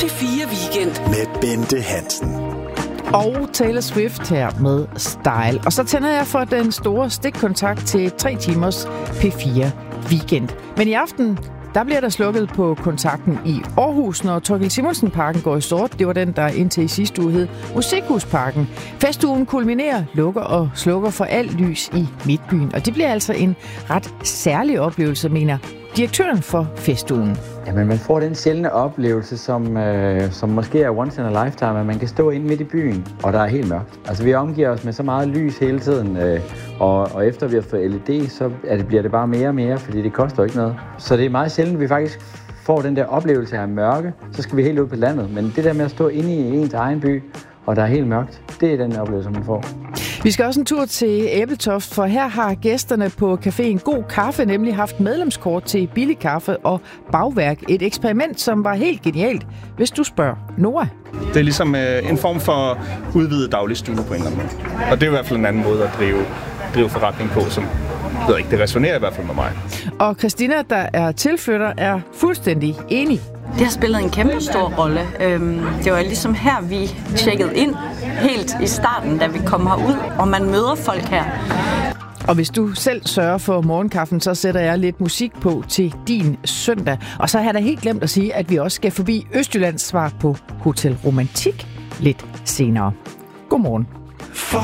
P4 Weekend med Bente Hansen. Og Taylor Swift her med Style. Og så tænder jeg for den store stikkontakt til 3 timers P4 Weekend. Men i aften, der bliver der slukket på kontakten i Aarhus, når Thorkild Simonsen-parken går i sort. Det var den, der indtil i sidste uge hed Musikhusparken. Festugen kulminerer, lukker og slukker for alt lys i Midtbyen. Og det bliver altså en ret særlig oplevelse, mener direktøren for festugen. Jamen, man får den sjældne oplevelse, som måske er once in a lifetime, at man kan stå inde midt i byen, og der er helt mørkt. Altså, vi omgiver os med så meget lys hele tiden, og efter vi har fået LED, så bliver det bare mere og mere, fordi det koster ikke noget. Så det er meget sjældent, at vi faktisk får den der oplevelse af mørke. Så skal vi helt ud på landet. Men det der med at stå inde i ens egen by, og der er helt mørkt, det er den oplevelse, man får. Vi skal også en tur til Ebeltoft, for her har gæsterne på caféen God Kaffe nemlig haft medlemskort til billig kaffe og bagværk. Et eksperiment, som var helt genialt, hvis du spørger Nora. Det er ligesom en form for udvidet dagligstue på en eller anden måde. Og det er i hvert fald en anden måde at drive forretning på, som det resonerer i hvert fald med mig. Og Christina, der er tilflytter, er fuldstændig enig. Det har spillet en kæmpe stor rolle. Det var ligesom her, vi tjekkede ind helt i starten, da vi kom herud, og man møder folk her. Og hvis du selv sørger for morgenkaffen, så sætter jeg lidt musik på til din søndag. Og så har jeg da helt glemt at sige, at vi også skal forbi Østjyllands svar på Hotel Romantik lidt senere. Godmorgen.